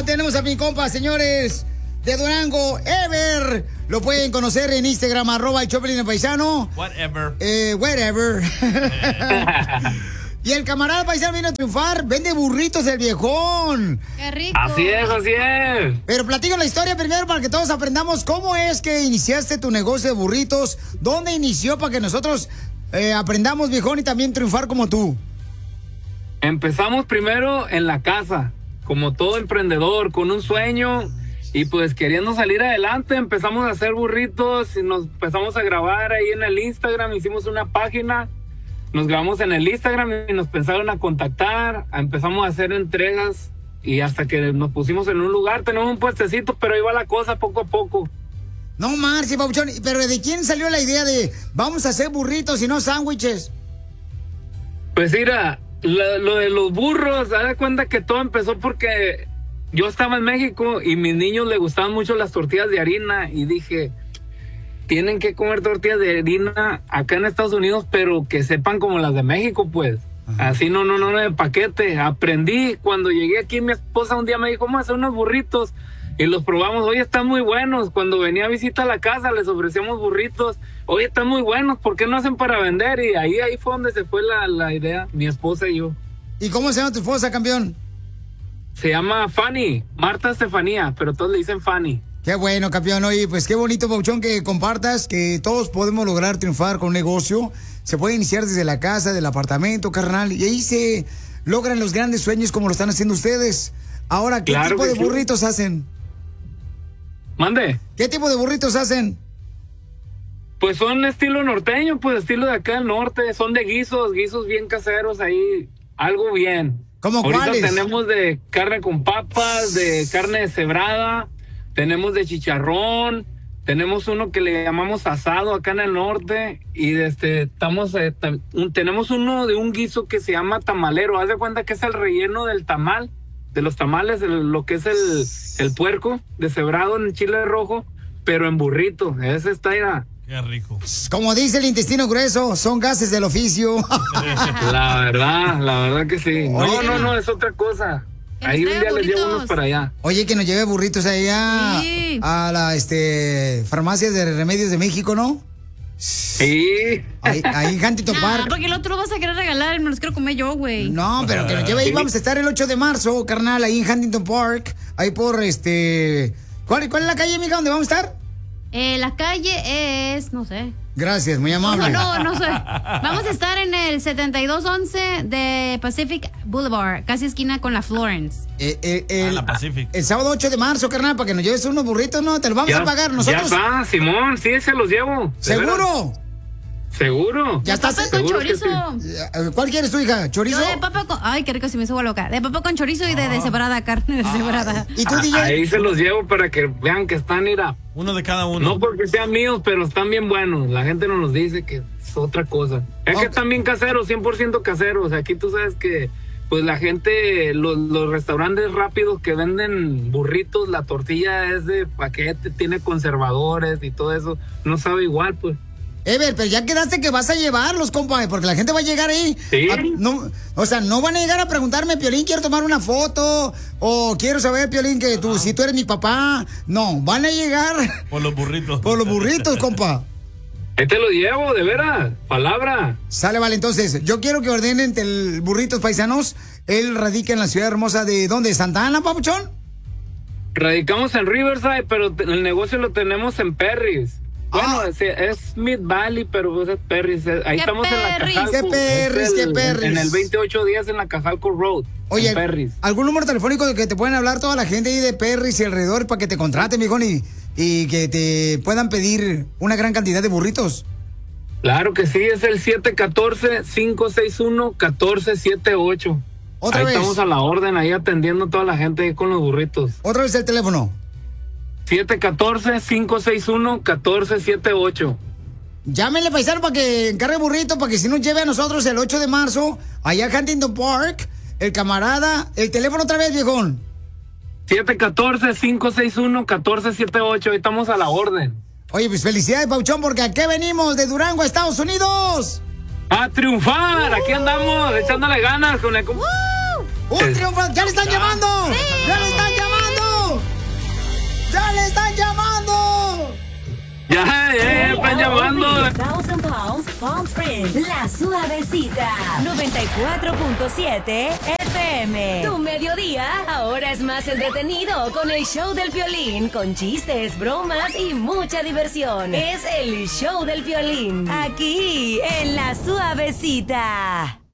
tenemos a mi compa, señores, de Durango, Ever. Lo pueden conocer en Instagram, @el_Choplin_paisano. Whatever. Whatever. Y el camarada paisano vino a triunfar. Vende burritos el viejón. ¡Qué rico! Así es, así es. Pero platica la historia primero para que todos aprendamos cómo es que iniciaste tu negocio de burritos. ¿Dónde inició para que nosotros aprendamos, viejón, y también triunfar como tú? Empezamos primero en la casa, como todo emprendedor, con un sueño y pues queriendo salir adelante. Empezamos a hacer burritos y nos empezamos a grabar ahí en el Instagram. Hicimos una página, nos grabamos en el Instagram y nos empezaron a contactar. Empezamos a hacer entregas y hasta que nos pusimos en un lugar. Tenemos un puestecito, pero ahí va la cosa poco a poco. No, Marci, papuchón, pero ¿de quién salió la idea de vamos a hacer burritos y no sándwiches? Pues mira, lo de los burros, haz de cuenta que todo empezó porque yo estaba en México y mis niños les gustaban mucho las tortillas de harina y dije, tienen que comer tortillas de harina acá en Estados Unidos, pero que sepan como las de México, pues. Ajá. Así no de paquete. Aprendí, cuando llegué aquí mi esposa un día me dijo, vamos a hacer unos burritos y los probamos. Oye, están muy buenos. Cuando venía a visitar a la casa les ofrecíamos burritos. Oye, están muy buenos, ¿por qué no hacen para vender? Y ahí fue donde se fue la idea, mi esposa y yo. ¿Y cómo se llama tu esposa, campeón? Se llama Fanny, Marta Estefanía, pero todos le dicen Fanny. Qué bueno, campeón. Oye, pues qué bonito, Pauchón, que compartas que todos podemos lograr triunfar con un negocio. Se puede iniciar desde la casa, del apartamento, carnal, y ahí se logran los grandes sueños como lo están haciendo ustedes. Ahora, ¿qué tipo de burritos hacen? Mande. ¿Qué tipo de burritos hacen? Pues son estilo norteño, pues estilo de acá del norte. Son de guisos bien caseros ahí, algo bien. ¿Cómo cuáles? Ahorita tenemos de carne con papas, de carne deshebrada, tenemos de chicharrón, tenemos uno que le llamamos asado acá en el norte y tenemos uno de un guiso que se llama tamalero. Haz de cuenta que es el relleno del tamal, de los tamales, lo que es el puerco deshebrado en chile rojo, pero en burrito. Ese está ya. Qué rico. Como dice el intestino grueso, son gases del oficio. La verdad que sí. No, es otra cosa. Ahí un día les llevo unos para allá. Oye, que nos lleve burritos allá a la farmacias de remedios de México, ¿no? Sí. Ahí en Huntington Park. Porque el otro lo vas a querer regalar y me los quiero comer yo, güey. No, pero que nos lleve ahí. Vamos a estar el 8 de marzo, carnal, ahí en Huntington Park. Ahí por ¿Cuál es la calle, amiga, donde vamos a estar? La calle es, no sé. Gracias, muy amable. No sé. Vamos a estar en el 7211 de Pacific Boulevard, casi esquina con la Florence. La Pacific. El sábado 8 de marzo, carnal, para que nos lleves unos burritos, ¿no? Te los vamos a pagar nosotros. Ya está, Simón, sí, se los llevo. ¿Seguro? Seguro. Ya está. Papa con chorizo. Sí. ¿Cuál quieres tu hija? ¿Chorizo? Yo de papa con... Ay, qué rico, si me subo loca. De papa con chorizo y de deshebrada, carne deshebrada. ¿Y tú, DJ? Ahí se los llevo para que vean que están, mira. Uno de cada uno. No porque sean míos, pero están bien buenos. La gente no nos dice que es otra cosa. Es que están bien caseros, 100% caseros. Aquí tú sabes que pues la gente, los restaurantes rápidos que venden burritos, la tortilla es de paquete, tiene conservadores y todo eso. No sabe igual, pues. Ever, pero ya quedaste que vas a llevarlos, compa, porque la gente va a llegar ahí. ¿Sí? No van a llegar a preguntarme, Piolín, quiero tomar una foto, o quiero saber, Piolín, que si tú eres mi papá. No, van a llegar. Por los burritos. Por los burritos, compa. Ahí te lo llevo, de veras, palabra. Sale, vale, entonces, yo quiero que ordenen burritos paisanos. Él radica en la ciudad hermosa de, ¿dónde? ¿Santa Ana, papuchón? Radicamos en Riverside, pero el negocio lo tenemos en Perris. Bueno, es Mid Valley, pero pues es Perris. Ahí estamos en la Cajalco. ¿Qué Perris? En el 2810 en la Cajalco Road. Oye, Perris. ¿algún número telefónico de que te pueden hablar toda la gente ahí de Perris y alrededor para que te contraten, mijón, y que te puedan pedir una gran cantidad de burritos? Claro que sí, es el 714-561-1478. ¿Otra vez? Estamos a la orden, ahí atendiendo a toda la gente ahí con los burritos. ¿Otra vez el teléfono? 714-561-1478. Llámenle, paisano, para que encargue burrito, para que si nos lleve a nosotros el 8 de marzo, allá a Huntington Park, el camarada. El teléfono otra vez, viejón. 714-561-1478, ahí estamos a la orden. Oye, pues felicidades, Pauchón, porque aquí venimos de Durango, Estados Unidos. ¡A triunfar! Aquí andamos, echándole ganas con el... ¡Un triunfo! ¡Ya le están llamando! ¡Ya le están llamando! llamando. Thousand Palms, Palm Springs, La Suavecita, 94.7 FM. Tu mediodía ahora es más entretenido con el show del Piolín, con chistes, bromas y mucha diversión. Es el show del Piolín, aquí en La Suavecita.